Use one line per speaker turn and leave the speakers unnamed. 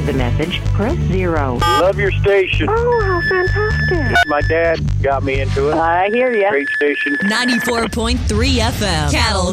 the message, press 0.
Love your station.
Oh, how fantastic.
My dad got me into it.
I hear ya.
Great station.
94.3 FM. Cattle